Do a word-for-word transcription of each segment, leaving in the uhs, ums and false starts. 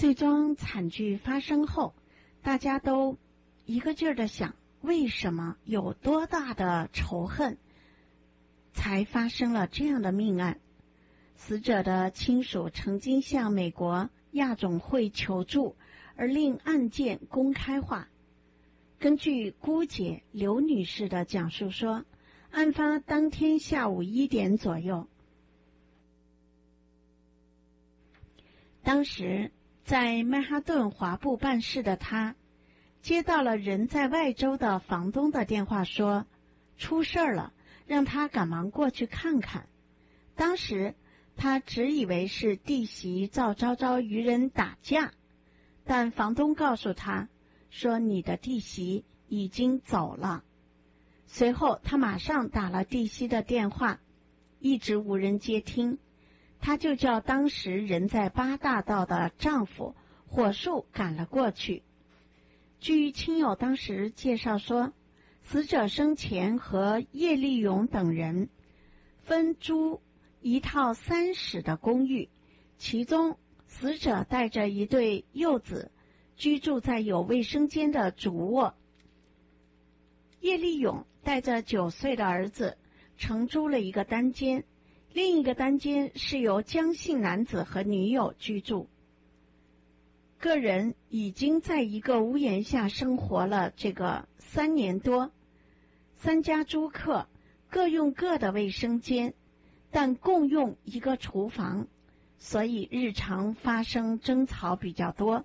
这桩惨剧发生后，大家都一个劲儿地想，为什么有多大的仇恨才发生了这样的命案？死者的亲属曾经向美国亚总会求助，而令案件公开化。根据姑姐刘女士的讲述说，案发当天下午一点左右，当时在曼哈顿华埠办事的她接到了人在外州的房东的电话，说出事了，让她赶忙过去看看。当时她只以为是弟媳赵昭昭与人打架，但房东告诉她说你的弟媳已经走了。随后她马上打了弟媳的电话，一直无人接听，她就叫当时人在八大道的丈夫火速赶了过去。据亲友当时介绍说，死者生前和叶立勇等人分租一套三室的公寓，其中死者带着一对幼子居住在有卫生间的主卧，叶立勇带着九岁的儿子承租了一个单间，另一个单间是由江姓男子和女友居住。个人已经在一个屋檐下生活了这个三年多，三家租客各用各的卫生间，但共用一个厨房，所以日常发生争吵比较多。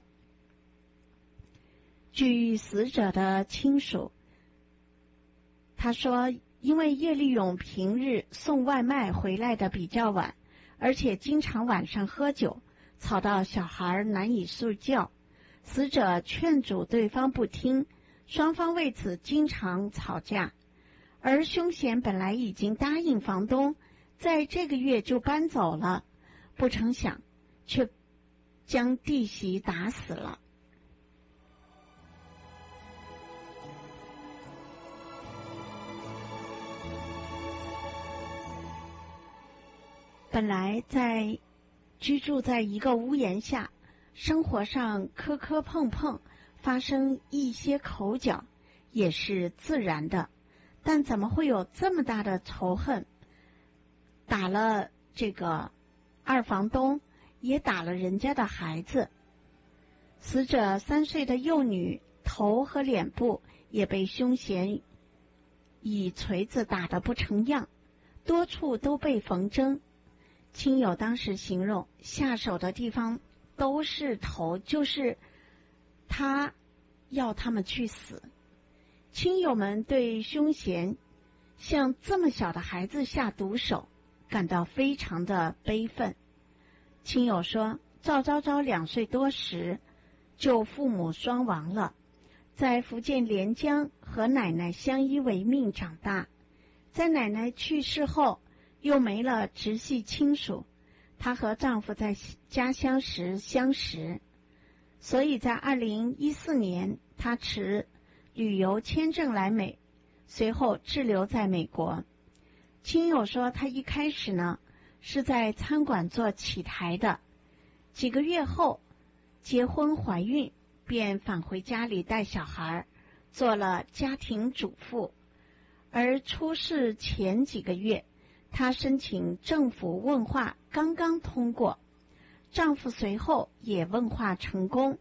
据死者的亲属，他说因为叶立勇平日送外卖回来的比较晚，而且经常晚上喝酒，吵到小孩难以睡觉，死者劝阻对方不听，双方为此经常吵架。而凶嫌本来已经答应房东在这个月就搬走了，不成想却将弟媳打死了。本来在居住在一个屋檐下，生活上磕磕碰碰，发生一些口角也是自然的，但怎么会有这么大的仇恨？打了这个二房东，也打了人家的孩子。死者三岁的幼女头和脸部也被凶嫌以锤子打得不成样，多处都被缝针。亲友当时形容下手的地方都是头，就是他要他们去死。亲友们对凶嫌向这么小的孩子下毒手感到非常的悲愤。亲友说，赵昭昭两岁多时就父母双亡了，在福建连江和奶奶相依为命长大，在奶奶去世后又没了直系亲属，她和丈夫在家乡时相识，所以在二零一四年她持旅游签证来美，随后滞留在美国。亲友说，她一开始呢是在餐馆做起台的，几个月后结婚怀孕，便返回家里带小孩，做了家庭主妇。而出事前几个月，她申请政府问话刚刚通过，丈夫随后也问话成功。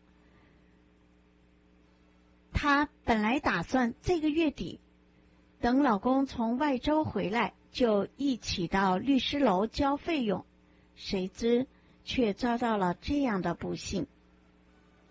她本来打算这个月底等老公从外州回来就一起到律师楼交费用，谁知却遭到了这样的不幸。